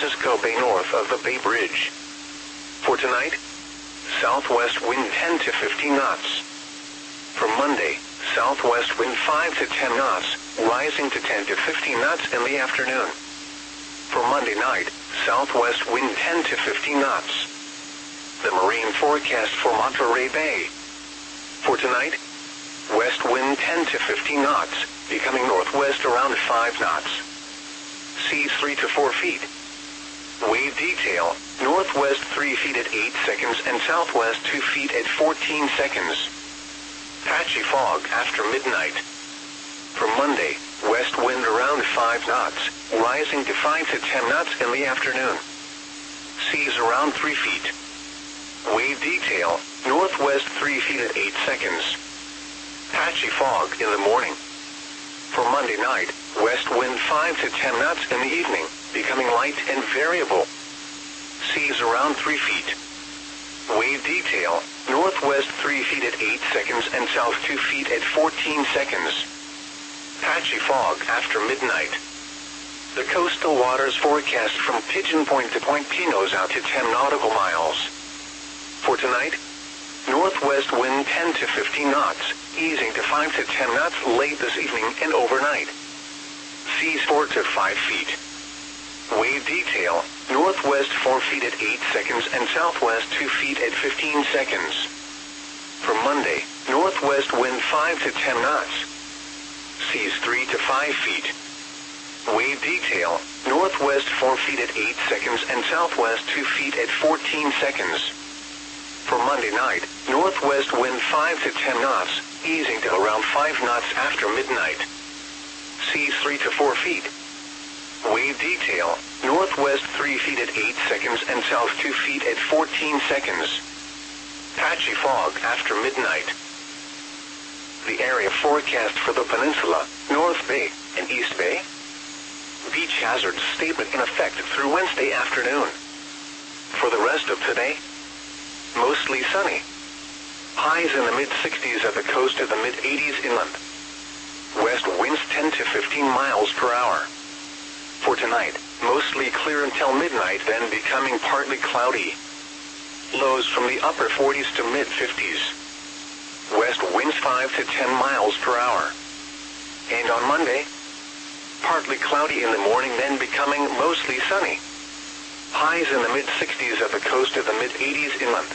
Francisco Bay north of the Bay Bridge. For tonight, southwest wind 10 to 15 knots. For Monday, southwest wind 5 to 10 knots, rising to 10 to 15 knots in the afternoon. For Monday night, southwest wind 10 to 15 knots. The marine forecast for Monterey Bay. For tonight, west wind 10 to 15 knots, becoming northwest around 5 knots. Seas 3 to 4 feet. Wave detail, northwest 3 feet at 8 seconds and southwest 2 feet at 14 seconds. Patchy fog after midnight. For Monday, west wind around 5 knots, rising to 5 to 10 knots in the afternoon. Seas around 3 feet. Wave detail, northwest 3 feet at 8 seconds. Patchy fog in the morning. For Monday night, west wind 5 to 10 knots in the evening, becoming light and variable. Seas around 3 feet. Wave detail, northwest 3 feet at 8 seconds and south 2 feet at 14 seconds. Patchy fog after midnight. The coastal waters forecast from Pigeon Point to Point Pinos out to 10 nautical miles. For tonight, northwest wind 10 to 15 knots, easing to 5 to 10 knots late this evening and overnight. Seas 4 to 5 feet. Wave detail, northwest 4 feet at 8 seconds and southwest 2 feet at 15 seconds. For Monday, northwest wind 5 to 10 knots. Seas 3 to 5 feet. Wave detail, northwest 4 feet at 8 seconds and southwest 2 feet at 14 seconds. For Monday night, northwest wind 5 to 10 knots, easing to around 5 knots after midnight. Seas 3 to 4 feet. Wave detail, northwest 3 feet at 8 seconds and south 2 feet at 14 seconds. Patchy fog after midnight. The area forecast for the peninsula, North Bay, and East Bay. Beach hazard statement in effect through Wednesday afternoon. For the rest of today, mostly sunny. Highs in the mid-60s at the coast to the mid-80s inland. West winds 10 to 15 miles per hour. For tonight, mostly clear until midnight, then becoming partly cloudy. Lows from the upper 40s to mid-50s. West winds 5 to 10 miles per hour. And on Monday, partly cloudy in the morning, then becoming mostly sunny. Highs in the mid-60s at the coast to the mid-80s inland.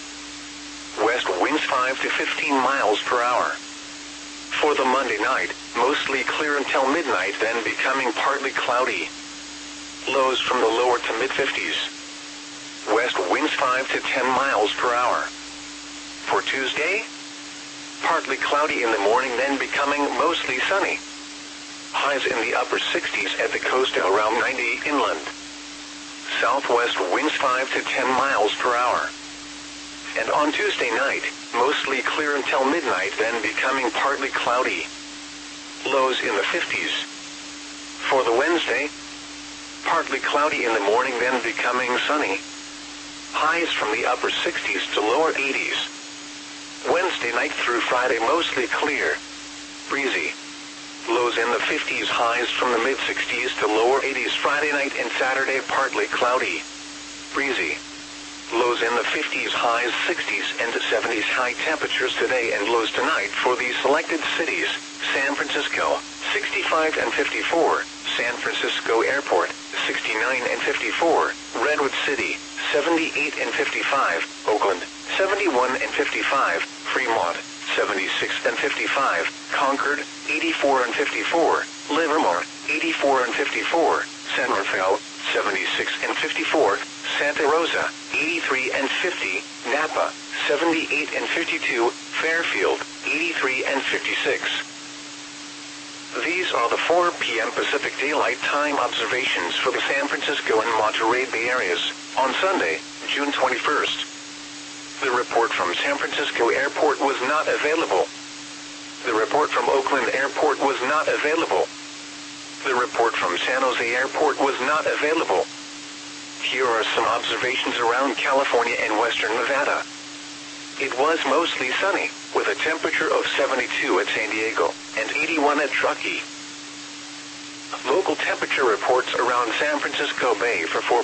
West winds 5 to 15 miles per hour. For the Monday night, mostly clear until midnight, then becoming partly cloudy. Lows from the lower to mid-50s. West winds 5 to 10 miles per hour. For Tuesday, partly cloudy in the morning, then becoming mostly sunny. Highs in the upper 60s at the coast to around 90 inland. Southwest winds 5 to 10 miles per hour. And on Tuesday night, mostly clear until midnight, then becoming partly cloudy. Lows in the 50s. For the Wednesday, partly cloudy in the morning, then becoming sunny. Highs from the upper 60s to lower 80s. Wednesday night through Friday mostly clear. Breezy. Lows in the 50s, highs from the mid-60s to lower 80s. Friday night and Saturday partly cloudy. Breezy. Lows in the 50s, highs 60s and 70s. High temperatures today and lows tonight for these selected cities. San Francisco, 65 and 54. San Francisco Airport, 69 and 54. Redwood City, 78 and 55. Oakland, 71 and 55. Fremont, 76 and 55. Concord, 84 and 54. Livermore, 84 and 54. San Rafael, 76 and 54. Santa Rosa, 83 and 50. Napa, 78 and 52. Fairfield, 83 and 56. These are the 4 p.m. Pacific Daylight Time observations for the San Francisco and Monterey Bay areas on Sunday, June 21st. The report from San Francisco Airport was not available. The report from Oakland Airport was not available. The report from San Jose Airport was not available. Here are some observations around California and western Nevada. It was mostly sunny, with a temperature of 72 at San Diego and 81 at Truckee. Local temperature reports around San Francisco Bay for 4